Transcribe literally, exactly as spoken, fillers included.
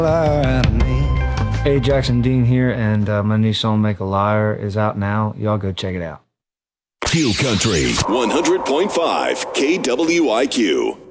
Hey, Jackson Dean here, and uh, my new song "Make a Liar" is out now. Y'all go check it out. Q Country one hundred point five K W I Q.